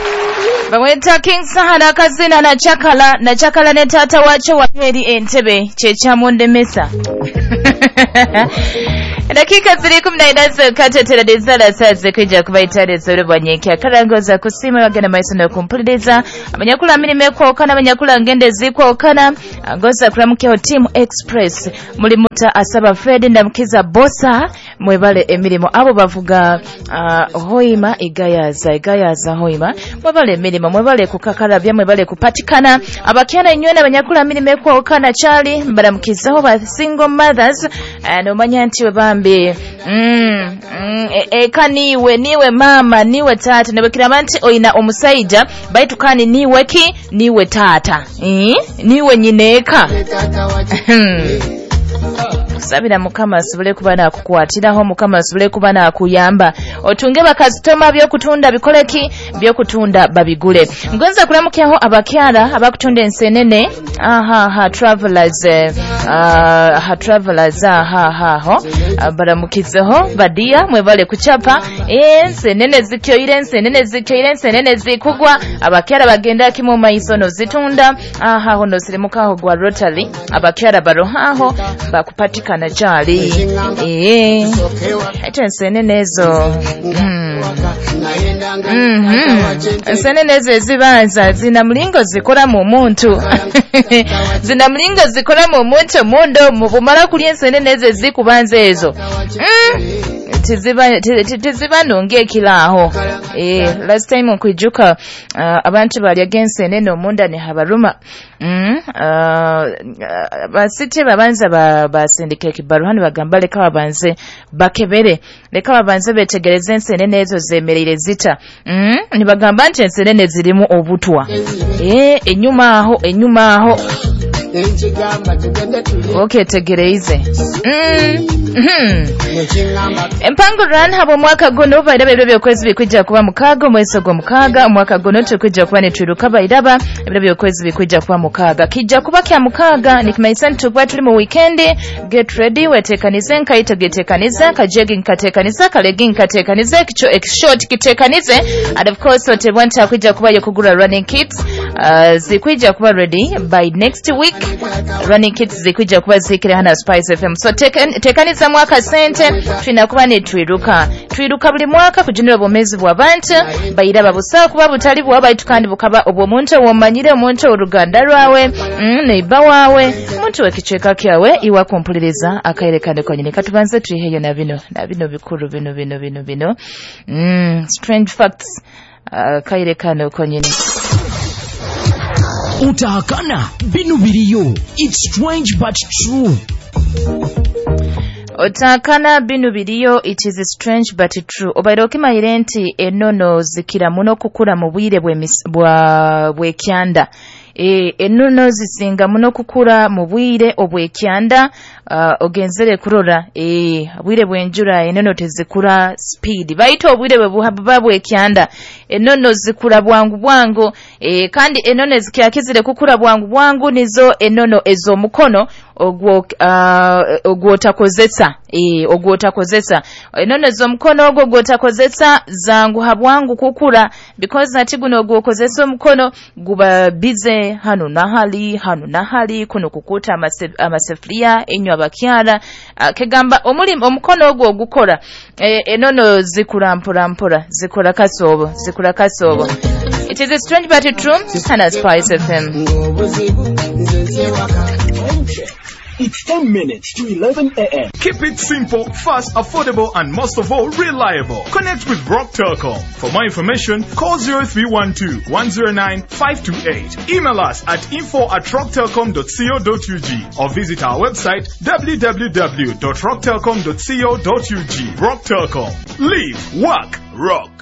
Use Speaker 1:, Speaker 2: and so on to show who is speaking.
Speaker 1: Bamweta King Sahara kazina na chakala ne tata wacho waperi entebe checha monde mesa. Dakika ziri 14 katetera dizala saze kujja kubaitare zoro banyeke karangoza kusima bagana maiso no kumpuliriza abanyakula mirime kwokana abanyakula ngende zikwokana ngoza kulamuke team express muri muta asaba Fred ndamukiza bossa mwebale emirimo abo bavuga hoima igayaza hoima mwebale emirimo mwebale kukakala bya mwebale kupatikana abakyana nywena abanyakula mirime kwokana chali mbaramukizaho ba single mothers no manyanti bambe niwe mama niwe tata nebekira manti oina omusaija baitukani niwe tata niwe nyineka sabira mukama asubule kubana kukwatiraho mukama asubule kubana akuyamba otunge bakazitoma byokutunda bikoleki byokutunda babigule ngonza kulamukyaho abakyala abakutunda ensenene travelers baramukizeho badia mwebale kuchapa ensenene zikyoire zikugwa abakyala bagenda kimu maisono zitunda hono sirimukaho gwa Rotary abakyala barohaho bakupatika na chali ete ensenene ezo ensenene ezo ezibanza zina mlingo zikola mu muntu zina mlingo zikola mu muntu mundo mubumala kulya ensenene ezo zikubanza ezo tiziba nonge kilaho last time okwijuka abantu balya gensenene omunda ne habaruma basite babanza basindika ekibaruhani bagamba leka babanze bakebere leka babanze betegereze ensenene ezo zemerire zita ni bagamba nti ensenene zirimu obutwa enyuma aho okay tegereize empango run habo mwaka gono baida bebe byokwezi bikujja kuba mukaga mwezi gwo mukaga mwaka gono tukujja kuba ne twiruka baidaba bebe byokwezi bikujja kuba mukaga kijja kuba kya mukaga nikimaisa ntukwa tuli mu weekend get ready wetekanize nkaito getekaniza kajegi nkatekaniza kalegi nkatekaniza kicho short kitekanize and of course otebwanta kujja kuba yokugura running kits zikujja kuba ready by next week running kits zikujja kuba zikire hana Spice FM so tekaniza mwaka sente tunakuba ne twiruka buli mwaka kujinira bomezi bw'abantu bayira babusa kuba butali bw'abayi tukandi bukaba obwomuntu womanyire omuntu oluganda lwawe neiba wawe omuntu wekicweka kyawe iwa kumpuliriza akayerekane konyine katubanze tuiheyo na bino bikuru bino strange facts akayerekane konyine
Speaker 2: utakana binu biriyo it's strange but true
Speaker 1: otakana binu biriyo it is strange but true obairo kimayire nti enono zikira muno kukula mu bwire bwekyanda enono zisinga muno kukula mu bwire obwekyanda ogenzere kurora bwire bwenjura enono tezikula speed baito obwire bwekyanda enono zikula bwangu kandi enono zikyakizire kukula bwangu nizo enono ezo mukono ogwotakozesa enono ezo mukono ogwotakozesa zangu habwangu kukula because nati guno ogwokozesa omukono guba bize hano na hali kuno kukuta amasefria enyo abakyala kegamba omukono ogwo ogukola enono zikula mpora zikola kasobo it is a strange but true Hana Spice FM.
Speaker 3: It's 10 minutes to 11 a.m.
Speaker 4: Keep it simple, fast, affordable, and most of all, reliable. Connect with Rock Telecom. For more information, call 0312-109-528. Email us at info@rocktelecom.co.ug or visit our website www.rocktelecom.co.ug. Rock Telecom. Live, work, rock.